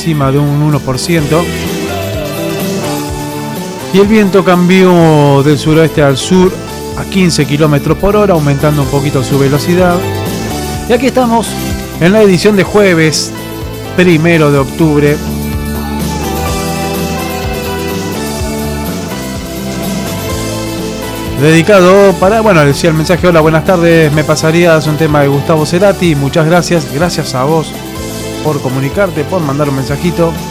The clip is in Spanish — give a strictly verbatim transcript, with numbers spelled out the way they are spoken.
encima de un uno por ciento. Y el viento cambió del suroeste al sur a quince kilómetros por hora, aumentando un poquito su velocidad. Y aquí estamos en la edición de jueves, primero de octubre. Dedicado para, bueno, decía el mensaje: hola, buenas tardes, me pasarías un tema de Gustavo Cerati. Muchas gracias, gracias a vos por comunicarte, por mandar un mensajito.